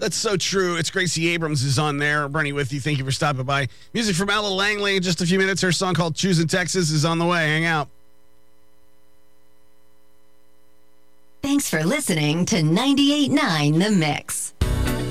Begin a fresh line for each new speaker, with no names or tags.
That's so true. It's Gracie Abrams is on there. Bernie with you. Thank you for stopping by. Music from Ella Langley in just a few minutes. Her song called Choosing Texas is on the way. Hang out.
Thanks for listening to 98.9 The Mix.